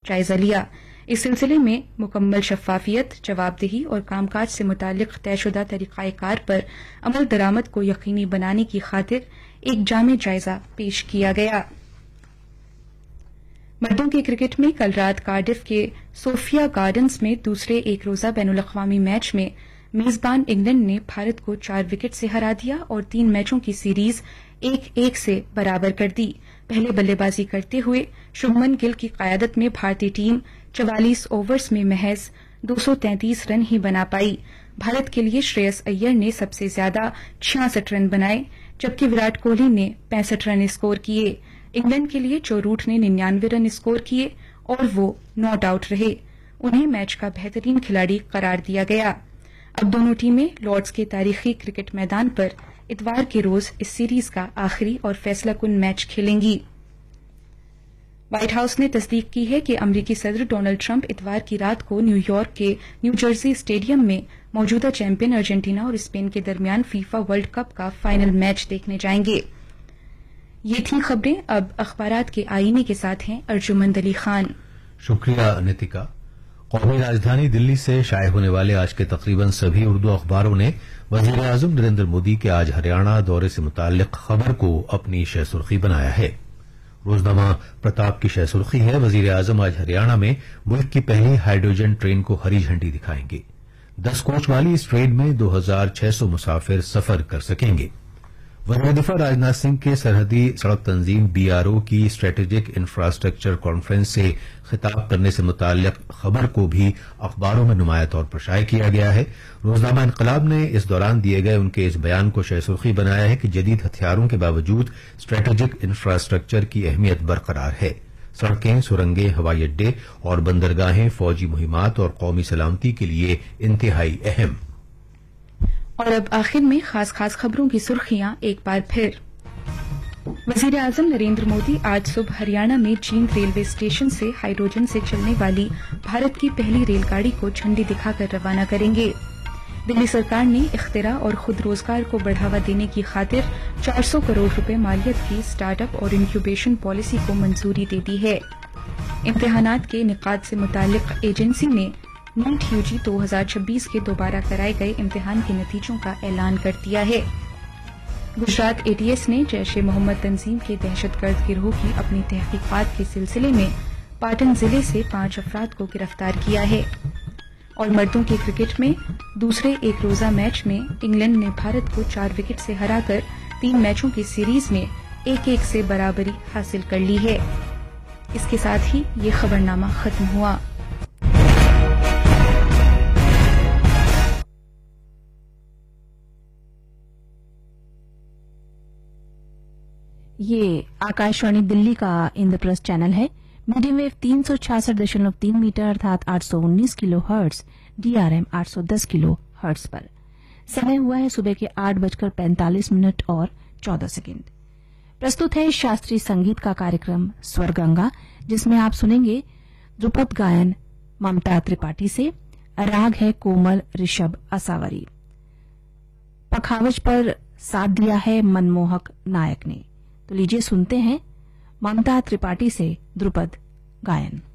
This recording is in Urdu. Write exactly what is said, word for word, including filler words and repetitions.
جائزہ لیا. اس سلسلے میں مکمل شفافیت، جوابدہی اور کام کاج سے متعلق طے شدہ طریقہ کار پر عمل درآمد کو یقینی بنانے کی خاطر ایک جامع جائزہ پیش کیا گیا. مردوں کے کرکٹ میں کل رات کارڈف کے صوفیہ گارڈنز میں دوسرے ایک روزہ بین الاقوامی میچ میں میزبان انگلینڈ نے بھارت کو چار وکٹ سے ہرا دیا اور تین میچوں کی سیریز ایک ایک سے برابر کر دی. پہلے بلے بازی کرتے ہوئے شبھمن گل کی قیادت میں بھارتی ٹیم چوالیس اوورز میں محض دو سو تینتیس رن ہی بنا پائی. بھارت کے لیے شرییس ایئر نے سب سے زیادہ چھیاسٹھ رن بنائے جبکہ وراٹ کوہلی نے پینسٹھ رن اسکور کیے. انگلینڈ کے لیے جو روٹ نے ننانوے رن اسکور کیے اور وہ ناٹ آؤٹ رہے. انہیں میچ کا بہترین کھلاڑی قرار دیا گیا. اب دونوں ٹیمیں لارڈز کے تاریخی کرکٹ میدان پر اتوار کے روز اس سیریز کا آخری اور فیصلہ کن میچ کھیلیں گی. وائٹ ہاؤس نے تصدیق کی ہے کہ امریکی صدر ڈونلڈ ٹرمپ اتوار کی رات کو نیو یارک کے نیو جرسی اسٹیڈیم میں موجودہ چیمپئن ارجنٹینا اور اسپین کے درمیان فیفا ورلڈ کپ کا فائنل میچ دیکھنے جائیں گے. یہ تھیں خبریں. اب اخبارات کے آئینے کے ساتھ ہیں ارجمند علی خان. شکریہ نتکا. قومی راجدھانی دلی سے شائع ہونے والے آج کے تقریباً سبھی اردو اخباروں نے وزیر اعظم نریندر مودی کے آج ہریانہ دورے سے متعلق خبر کو اپنی شہ سرخی بنایا ہے. روزنامہ پرتاپ کی شہ سرخی ہے: وزیر اعظم آج ہریانہ میں ملک کی پہلی ہائیڈروجن ٹرین کو ہری جھنڈی دکھائیں گے. دس کوچ والی اس ٹرین میں دو ہزار چھ سو مسافر سفر کر سکیں گے. وزیر دفاع راجناتھ سنگھ کے سرحدی سڑک تنظیم بی آر او کی اسٹریٹجک انفراسٹرکچر کانفرنس سے خطاب کرنے سے متعلق خبر کو بھی اخباروں میں نمایاں طور پر شائع کیا گیا ہے. روزنامہ انقلاب نے اس دوران دیے گئے ان کے اس بیان کو شہ سرخی بنایا ہے کہ جدید ہتھیاروں کے باوجود اسٹریٹجک انفراسٹرکچر کی اہمیت برقرار ہے. سڑکیں، سرنگیں، ہوائی اڈے اور بندرگاہیں فوجی مہمات اور قومی سلامتی کے لیے انتہائی اہم. اور اب آخر میں خاص خاص خبروں کی سرخیاں ایک بار پھر. وزیر اعظم نریندر مودی آج صبح ہریانہ میں جیند ریلوے اسٹیشن سے ہائیڈروجن سے چلنے والی بھارت کی پہلی ریل گاڑی کو جھنڈی دکھا کر روانہ کریں گے. دلی سرکار نے اختراع اور خود روزگار کو بڑھاوا دینے کی خاطر چار سو کروڑ روپے مالیت کی اسٹارٹ اپ اور انکیوبیشن پالیسی کو منظوری دے دی ہے. امتحانات کے انعقاد سے متعلق ایجنسی نے نیٹ یو جی دو ہزار چھبیس کے دوبارہ کرائے گئے امتحان کے نتیجوں کا اعلان کر دیا ہے. گجرات اے ٹی ایس نے جیش محمد تنظیم کے دہشت گرد گروہ کی اپنی تحقیقات کے سلسلے میں پاٹن ضلع سے پانچ افراد کو گرفتار کیا ہے. اور مردوں کے کرکٹ میں دوسرے ایک روزہ میچ میں انگلینڈ نے بھارت کو چار وکٹ سے ہرا کر تین میچوں کی سیریز میں ایک ایک سے برابری حاصل کر لی ہے. اس کے ساتھ ہی یہ خبرنامہ ختم ہوا. یہ آکاشوانی دلی کا اندرپرست چینل ہے. میڈیم ویو تین سو چھیاسٹھ دشملو تین میٹر ارتھات آٹھ سو انیس کلو ہرٹز، ڈی آر ایم آٹھ سو دس کلو ہرٹز پر. سمے ہوا ہے صبح کے آٹھ بج کر پینتالیس منٹ اور چودہ سیکنڈ. پرستت ہے شاستری سنگیت کا کارکرم سور گنگا، جس میں آپ سنیں گے دروپد گائن ممتا ترپاٹھی سے. راگ ہے کومل رشب اساوری. پکھاوج پر ساتھ دیا ہے منموہک نائک نے. تو لیجیے سنتے ہیں ممتا ترپاٹھی سے دروپد گائن.